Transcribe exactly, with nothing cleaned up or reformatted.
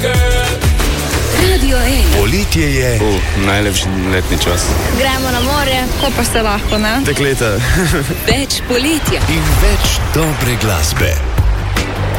Radio ena. Poletje je. Uh, najlepši letni čas. Gremo na morje, ko pa se lahko, ne? Dekleta. Več poletja In več dobre glasbe.